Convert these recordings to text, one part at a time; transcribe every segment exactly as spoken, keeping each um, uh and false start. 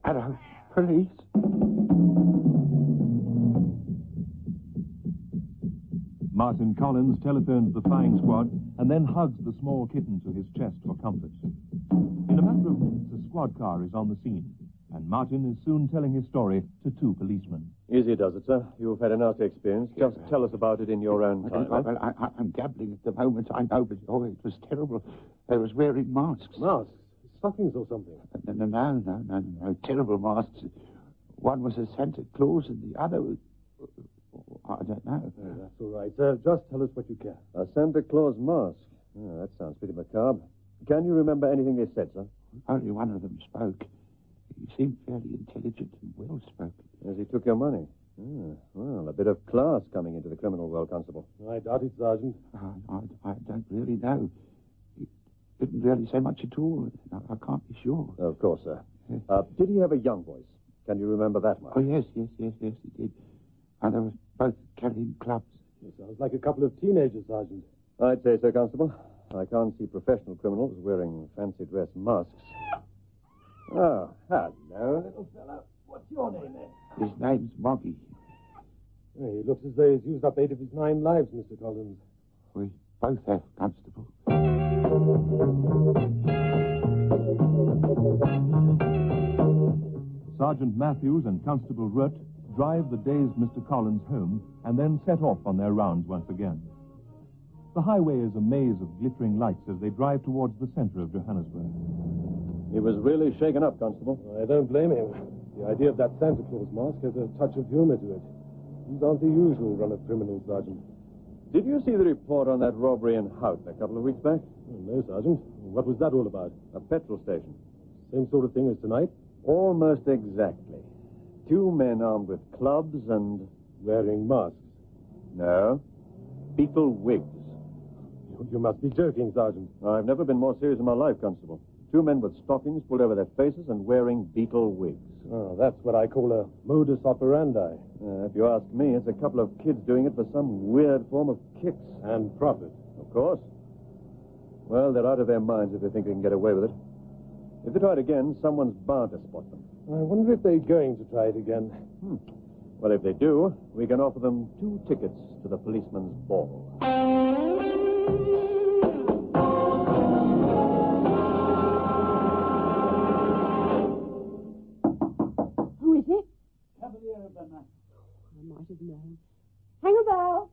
Hello, police. Martin Collins telephones the flying squad and then hugs the small kitten to his chest for comfort. In a matter of minutes, a squad car is on the scene, and Martin is soon telling his story to two policemen. Easy does it, sir. You've had a nasty experience. Just tell us about it in your own time. I, well, I, I, I'm gabbling at the moment, I know, but oh, it was terrible. They was wearing masks. Masks? Stockings or something? No, no, no, no, no, no. Terrible masks. One was a Santa Claus and the other was... I don't know. Oh, that's all right, sir. Just tell us what you can. A Santa Claus mask. Oh, that sounds pretty macabre. Can you remember anything they said, sir? Only one of them spoke. He seemed fairly intelligent and well-spoken. As he took your money. Oh, well, a bit of class coming into the criminal world, Constable. I doubt it, Sergeant. Uh, I, I don't really know. He didn't really say much at all. I, I can't be sure. Of course, sir. Yes. Uh, did he have a young voice? Can you remember that much? Oh, yes, yes, yes, yes, he did. And they were both carrying clubs. It sounds like a couple of teenagers, Sergeant. I'd say so, Constable. I can't see professional criminals wearing fancy dress masks. Oh, hello, little fellow. What's your name, then? His name's Moggy. Yeah, he looks as though he's used up eight of his nine lives, Mister Collins. We both have, Constable. Sergeant Matthews and Constable Rutt drive the dazed Mister Collins home and then set off on their rounds once again. The highway is a maze of glittering lights as they drive towards the center of Johannesburg. He was really shaken up, Constable. I don't blame him. The idea of that Santa Claus mask has a touch of humor to it. These aren't the usual run of criminals, Sergeant. Did you see the report on that robbery in Houghton a couple of weeks back? Oh, no, Sergeant. What was that all about? A petrol station. Same sort of thing as tonight? Almost exactly. Two men armed with clubs and... wearing masks? No. Beetle wigs. You, you must be joking, Sergeant. I've never been more serious in my life, Constable. Two men with stockings pulled over their faces and wearing beetle wigs. Oh, that's what I call a modus operandi. Uh, if you ask me, it's a couple of kids doing it for some weird form of kicks. And profit. Of course. Well, they're out of their minds if they think they can get away with it. If they try it again, someone's bound to spot them. I wonder if they're going to try it again. Hmm. Well, if they do, we can offer them two tickets to the policeman's ball. Who is it? Cavalier of the night. I might have known. Hang a bell.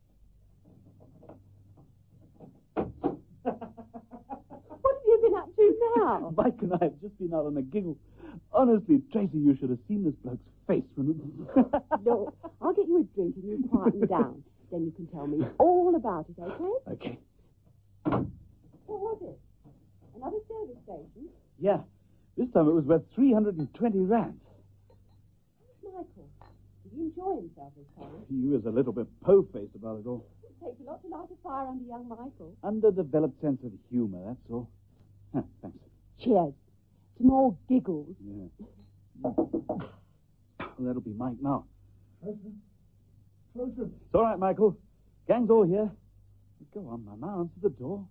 What have you been up to now? Mike and I have just been out on a giggle. Honestly, Tracy, you should have seen this bloke's face when... No, I'll get you a drink and you quieten down. Then you can tell me all about it, okay? Okay. What was it? Another service station? Yeah. This time it was worth three hundred twenty rand. Michael, did he enjoy himself this time? He was a little bit po-faced about it all. It takes a lot to light a fire under young Michael. Underdeveloped sense of humor, that's all. Huh, thanks. Cheers. Some more giggles. Yeah. Well, that'll be Mike now. Closer. Closer. It's all right, Michael. Gang's all here. Go on, Mama. Answer the door.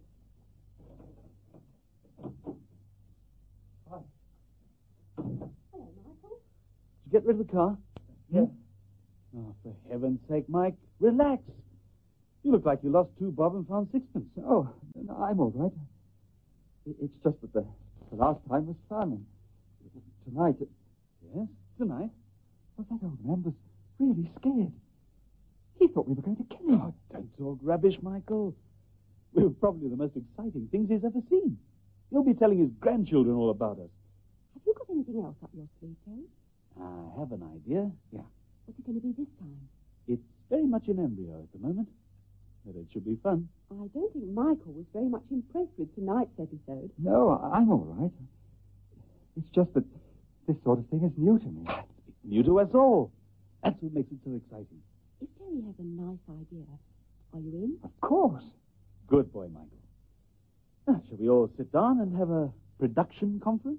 Hi. Hello, Michael. Did you get rid of the car? Yes. Oh, for heaven's sake, Mike, relax. You look like you lost two bob and found sixpence. Oh, no, I'm all right. It's just that the, the last time was fun. And tonight... It, Yes, tonight. well, that old man was really scared. He thought we were going to kill him. Oh, don't talk rubbish, Michael. We were probably the most exciting things he's ever seen. He'll be telling his grandchildren all about us. Have you got anything else up your sleeve, Terry? I have an idea. What's it going to be this time? It's very much in embryo at the moment, but it should be fun. I don't think Michael was very much impressed with tonight's episode. No, I'm all right. It's just that this sort of thing is new to me. New to us all. That's what makes it so exciting. If Terry has a nice idea, are you in? Of course. Good boy, Michael. Ah, shall we all sit down and have a production conference?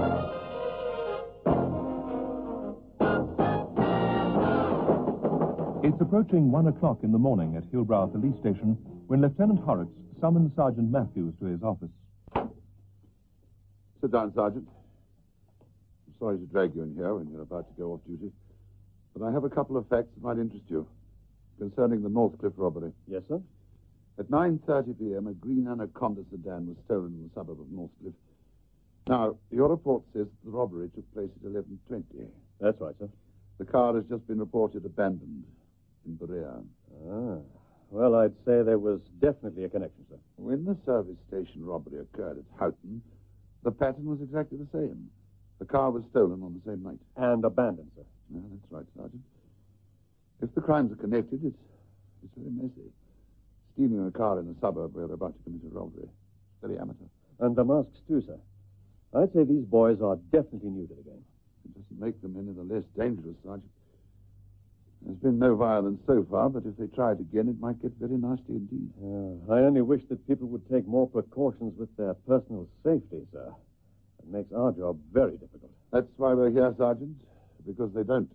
It's approaching one o'clock in the morning at Hillbrow Police Station when Lieutenant Horrocks summons Sergeant Matthews to his office. Sit down, Sergeant. sorry to drag you in here when you're about to go off duty, but I have a couple of facts that might interest you concerning the Northcliffe robbery. Yes, sir? At nine thirty p.m., a green Anaconda sedan was stolen in the suburb of Northcliffe. Now, your report says that the robbery took place at eleven twenty. That's right, sir. The car has just been reported abandoned in Berea. Ah. Well, I'd say there was definitely a connection, sir. When the service station robbery occurred at Houghton, the pattern was exactly the same. The car was stolen on the same night. And abandoned, sir. Yeah, that's right, Sergeant. If the crimes are connected, it's, it's very messy. Stealing a car in a suburb where they're about to commit a robbery. Very amateur. And the masks, too, sir. I'd say these boys are definitely new to the game. It doesn't make them any the less dangerous, Sergeant. There's been no violence so far, but if they try it again, it might get very nasty indeed. Uh, I only wish that people would take more precautions with their personal safety, sir. It makes our job very difficult. That's why we're here, Sergeant, because they don't.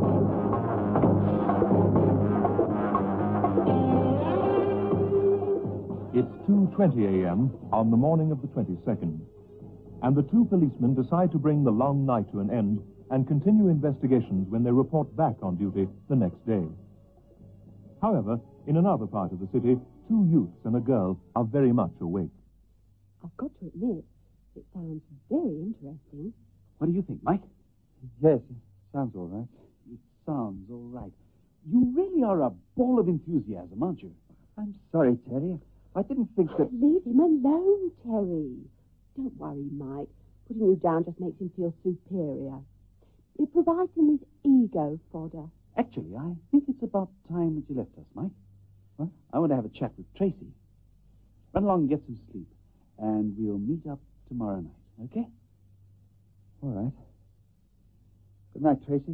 It's two twenty a.m. on the morning of the twenty-second, and the two policemen decide to bring the long night to an end and continue investigations when they report back on duty the next day. However, in another part of the city, two youths and a girl are very much awake. I've got to admit, it sounds very interesting. What do you think, Mike? Yes, it sounds all right. It sounds all right. You really are a ball of enthusiasm, aren't you? I'm sorry, Terry. I didn't think that... Leave him alone, Terry. Don't worry, Mike. Putting you down just makes him feel superior. It provides him with ego fodder. Actually, I think it's about time that you left us, Mike. What? I want to have a chat with Tracy. Run along and get some sleep, and we'll meet up tomorrow night, okay? All right. Good night, Tracy.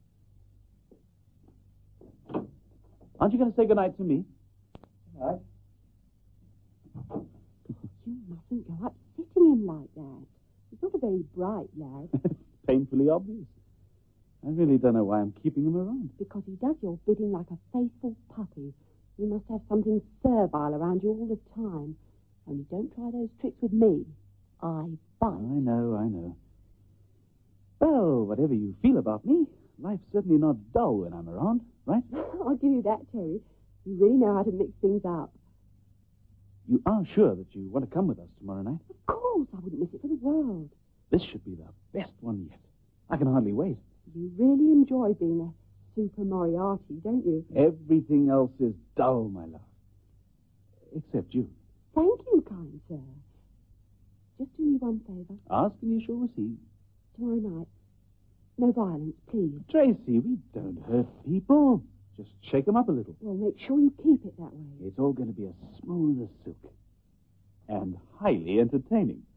Aren't you going to say good night to me? All right. You mustn't go upsetting him like that. He's not a very bright lad. Painfully obvious. I really don't know why I'm keeping him around. Because he does your bidding like a faithful puppy. You must have something servile around you all the time. Only don't try those tricks with me. I bite. I know, I know. Well, whatever you feel about me, life's certainly not dull when I'm around, right? I'll give you that, Terry. You really know how to mix things up. You are sure that you want to come with us tomorrow night? Of course, I wouldn't miss it for the world. This should be the best one yet. I can hardly wait. You really enjoy being a Super Moriarty, don't you? Everything else is dull, my love. Except you. Thank you, kind sir. Just do me one favour. Ask and you shall receive. Tomorrow night, no violence, please. Tracy, we don't hurt people. Just shake them up a little. Well, make sure you keep it that way. It's all going to be as smooth as silk. And highly entertaining.